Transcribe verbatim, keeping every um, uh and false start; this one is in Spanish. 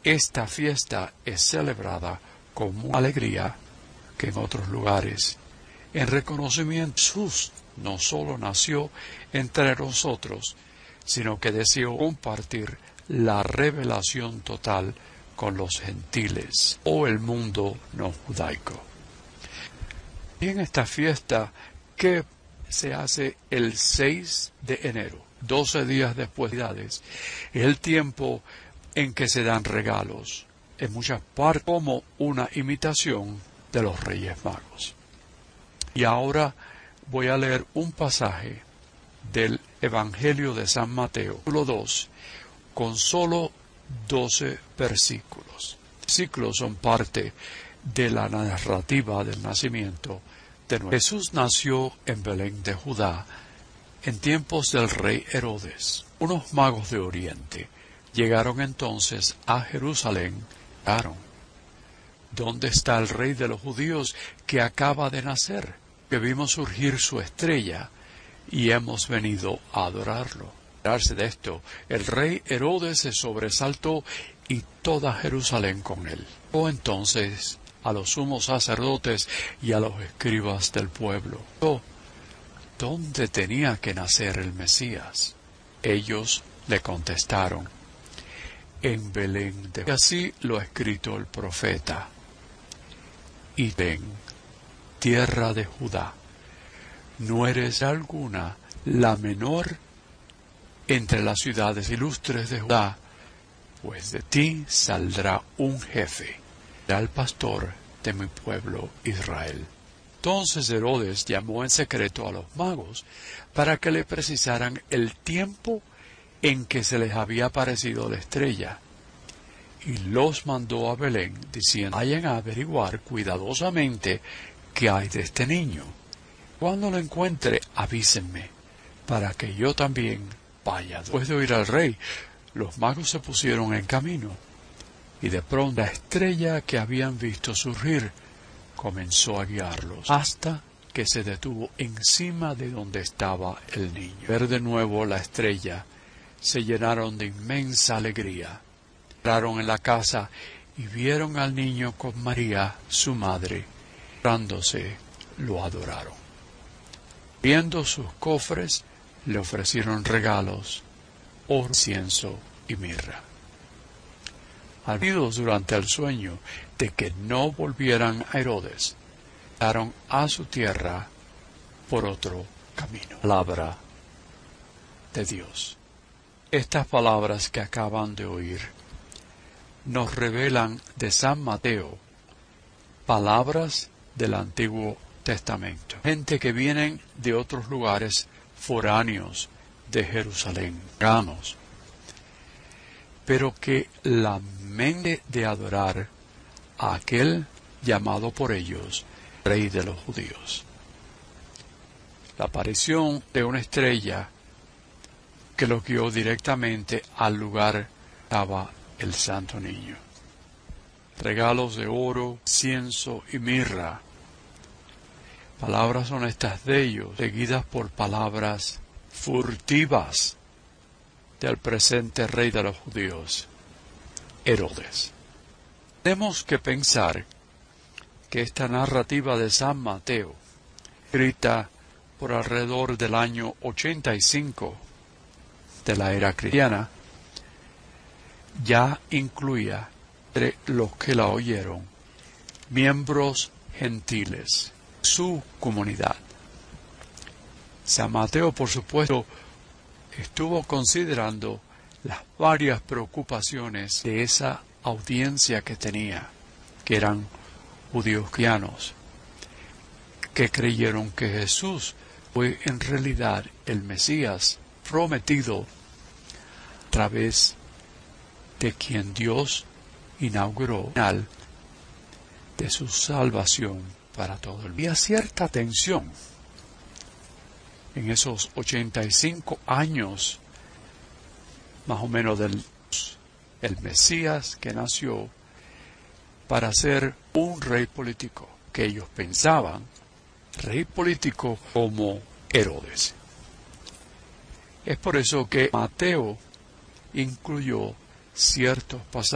Esta fiesta es celebrada con mucha alegría que en otros lugares, en reconocimiento de Jesús no solo nació entre nosotros, sino que deseó compartir la revelación total con los gentiles o el mundo no judaico. Y en esta fiesta que se hace el seis de enero, doce días después de Navidades, es el tiempo en que se dan regalos, en muchas partes como una imitación de los Reyes Magos. Y ahora voy a leer un pasaje del Evangelio de San Mateo, capítulo dos, con solo doce versículos. Los versículos son parte de la narrativa del nacimiento de nuestro Jesús. Nació en Belén de Judá, en tiempos del rey Herodes. Unos magos de Oriente llegaron entonces a Jerusalén y preguntaron: ¿dónde está el rey de los judíos que acaba de nacer? Que vimos surgir su estrella y hemos venido a adorarlo. Al enterarse de esto, el rey Herodes se sobresaltó y toda Jerusalén con él. O entonces a los sumos sacerdotes y a los escribas del pueblo: ¿dónde tenía que nacer el Mesías? Ellos le contestaron: en Belén de Judá. Y así lo ha escrito el profeta: y ven, tierra de Judá, no eres alguna la menor entre las ciudades ilustres de Judá, pues de ti saldrá un jefe, será el pastor de mi pueblo Israel. Entonces Herodes llamó en secreto a los magos para que le precisaran el tiempo en que se les había aparecido la estrella, y los mandó a Belén, diciendo: vayan a averiguar cuidadosamente qué hay de este niño. Cuando lo encuentre, avísenme, para que yo también vaya. Después de oír al rey, los magos se pusieron en camino, y de pronto la estrella que habían visto surgir comenzó a guiarlos, hasta que se detuvo encima de donde estaba el niño. Al ver de nuevo la estrella, se llenaron de inmensa alegría. Entraron en la casa y vieron al niño con María, su madre. Postrándose, lo adoraron. Viendo sus cofres, le ofrecieron regalos, oro, incienso y mirra. Advertidos durante el sueño de que no volvieran a Herodes, fueron a su tierra por otro camino. Palabra de Dios. Estas palabras que acaban de oír nos revelan de San Mateo palabras del Antiguo Testamento. Gente que vienen de otros lugares foráneos de Jerusalén, paganos, pero que la mente de adorar a aquel llamado por ellos Rey de los Judíos. La aparición de una estrella que los guió directamente al lugar donde estaba el santo niño. Regalos de oro, incienso y mirra. Palabras honestas de ellos, seguidas por palabras furtivas del presente rey de los judíos, Herodes. Tenemos que pensar que esta narrativa de San Mateo, escrita por alrededor del año ochenta y cinco de la era cristiana, ya incluía entre los que la oyeron miembros gentiles, su comunidad. San Mateo, por supuesto, estuvo considerando las varias preocupaciones de esa audiencia que tenía, que eran judíos cristianos, que creyeron que Jesús fue en realidad el Mesías prometido a través de quien Dios inauguró el final de su salvación para todo el mundo. Había cierta tensión en esos ochenta y cinco años, más o menos, del el Mesías que nació para ser un rey político, que ellos pensaban, rey político como Herodes. Es por eso que Mateo incluyó ciertos pasajes